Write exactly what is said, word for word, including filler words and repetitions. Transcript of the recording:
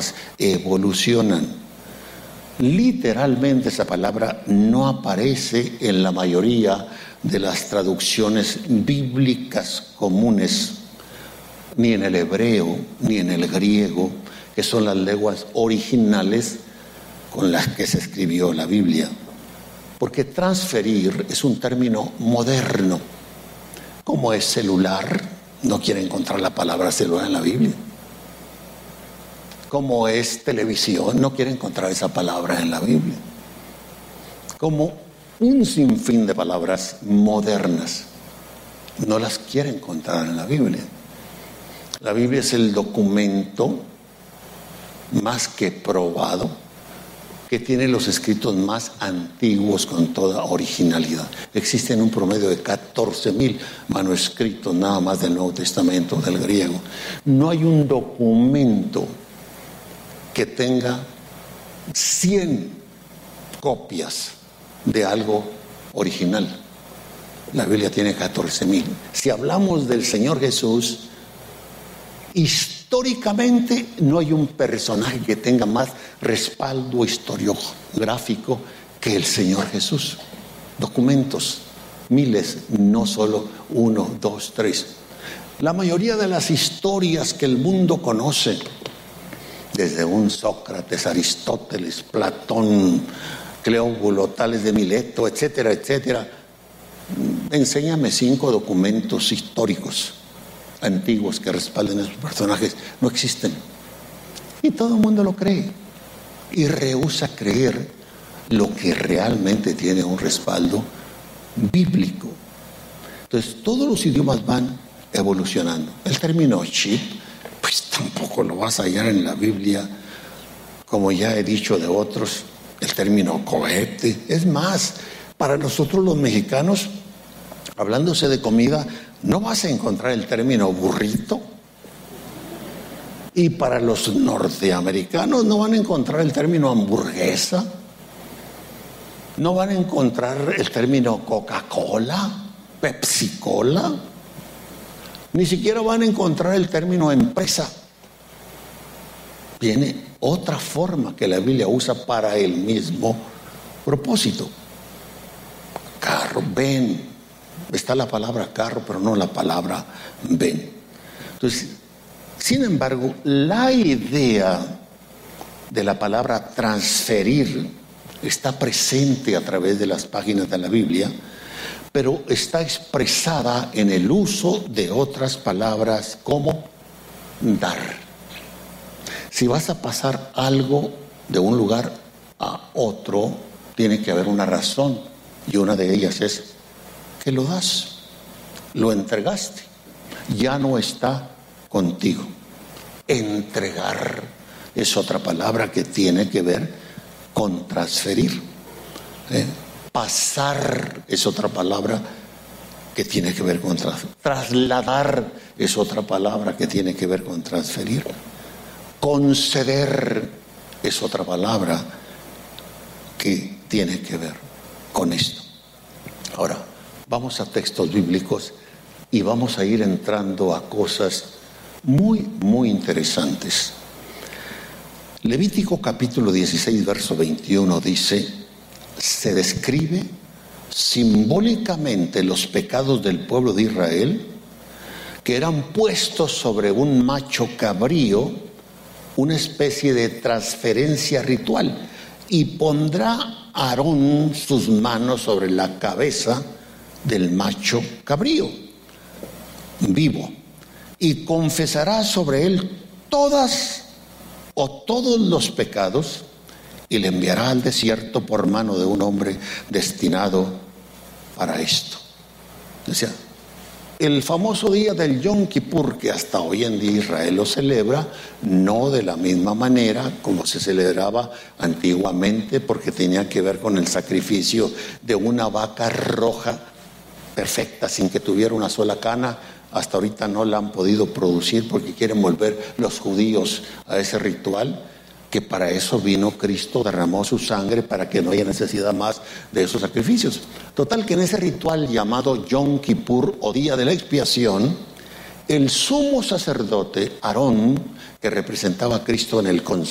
idiomas evolucionan. Literalmente esa palabra no aparece en la mayoría de las traducciones bíblicas comunes, ni en el hebreo, ni en el griego, que son las lenguas originales con las que se escribió la Biblia. Porque transferir es un término moderno. Como es celular, no quiere encontrar la palabra celular en la Biblia. Como es televisión, no quiere encontrar esa palabra en la Biblia. Como un sinfín de palabras modernas, no las quiere encontrar en la Biblia. La Biblia es el documento más que probado que tiene los escritos más antiguos con toda originalidad. Existen un promedio de catorce mil manuscritos nada más del Nuevo Testamento, del griego. No hay un documento que tenga cien copias de algo original. La Biblia tiene catorce mil. Si hablamos del Señor Jesús, históricamente no hay un personaje que tenga más respaldo historiográfico que el Señor Jesús. Documentos, miles, no solo uno, dos, tres. La mayoría de las historias que el mundo conoce, desde un Sócrates, Aristóteles, Platón, Cleóbulo, Tales de Mileto, etcétera, etcétera, enséñame cinco documentos históricos antiguos que respalden a esos personajes. No existen. Y todo el mundo lo cree. Y rehúsa creer lo que realmente tiene un respaldo bíblico. Entonces, todos los idiomas van evolucionando. El término chip, pues tampoco lo vas a hallar en la Biblia. Como ya he dicho de otros, el término cohete. Es más, para nosotros los mexicanos, hablándose de comida, no vas a encontrar el término burrito. Y para los norteamericanos no van a encontrar el término hamburguesa. No van a encontrar el término Coca-Cola, Pepsi-Cola. Ni siquiera van a encontrar el término empresa. Viene otra forma que la Biblia usa para el mismo propósito. Carro, ven. Está la palabra carro, pero no la palabra ven. Entonces, sin embargo, la idea de la palabra transferir está presente a través de las páginas de la Biblia, pero está expresada en el uso de otras palabras como dar. Si vas a pasar algo de un lugar a otro, tiene que haber una razón, y una de ellas es que lo das, lo entregaste, ya no está contigo. Entregar es otra palabra que tiene que ver con transferir. ¿eh? Pasar es otra palabra que tiene que ver con transferir. Trasladar es otra palabra que tiene que ver con transferir. Conceder es otra palabra que tiene que ver con esto. Ahora, vamos a textos bíblicos y vamos a ir entrando a cosas muy, muy interesantes. Levítico capítulo dieciséis, verso veintiuno dice: se describe simbólicamente los pecados del pueblo de Israel, que eran puestos sobre un macho cabrío, una especie de transferencia ritual, y pondrá Aarón sus manos sobre la cabeza del macho cabrío vivo y confesará sobre él todas o todos los pecados y le enviará al desierto por mano de un hombre destinado para esto. O sea, el famoso día del Yom Kippur, que hasta hoy en día Israel lo celebra, no de la misma manera como se celebraba antiguamente, porque tenía que ver con el sacrificio de una vaca roja perfecta, sin que tuviera una sola cana. Hasta ahorita no la han podido producir porque quieren volver los judíos a ese ritual, que para eso vino Cristo, derramó su sangre para que no haya necesidad más de esos sacrificios. Total, que en ese ritual llamado Yom Kippur o Día de la Expiación, el sumo sacerdote Aarón, que representaba a Cristo en el concilio,